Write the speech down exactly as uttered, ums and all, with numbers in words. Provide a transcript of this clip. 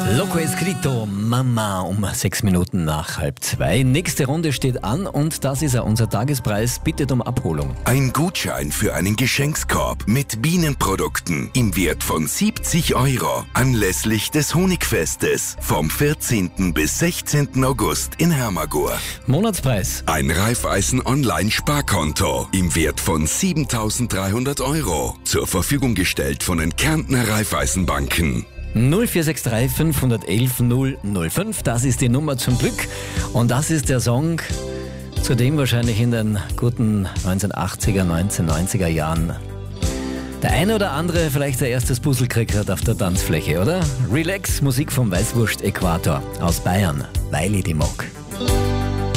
Loco Escrito, Mama, um sechs Minuten nach halb zwei. Nächste Runde steht an und das ist ja unser Tagespreis. Bittet um Abholung. Ein Gutschein für einen Geschenkskorb mit Bienenprodukten im Wert von siebzig Euro anlässlich des Honigfestes vom vierzehnten bis sechzehnten August in Hermagor. Monatspreis. Ein Raiffeisen-Online-Sparkonto im Wert von siebentausenddreihundert Euro. Zur Verfügung gestellt von den Kärntner Raiffeisenbanken. null vier sechs drei fünf eins eins null null fünf, das ist die Nummer zum Glück. Und das ist der Song, zu dem wahrscheinlich in den guten neunzehnhundertachtziger, neunzehnhundertneunziger Jahren der eine oder andere vielleicht ein erstes Puzzle gekriegt hat auf der Tanzfläche, oder? Relax, Musik vom Weißwurst Äquator aus Bayern, weil ich die mag.